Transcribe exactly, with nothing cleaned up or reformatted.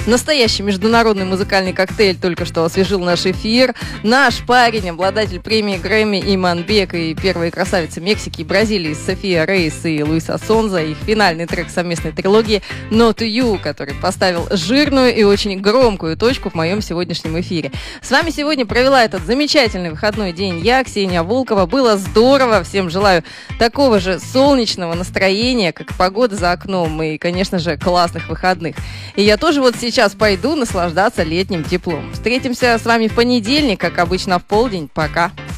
Настоящий международный музыкальный коктейль только что освежил наш эфир. Наш парень, обладатель премии Грэмми Иманбек и первые красавицы Мексики и Бразилии София Рейс и Луиса Сонза, их финальный трек совместной трилогии «No to You», который поставил жирную и очень громкую точку в моем сегодняшнем эфире. С вами сегодня провела этот замечательный выходной день я, Ксения Волкова. Было здорово. Всем желаю такого же солнечного настроения, как погода за окном, и, конечно же, классных выходных. И я тоже вот сейчас пойду наслаждаться летним теплом. Встретимся с вами в понедельник, как обычно, в полдень. Пока!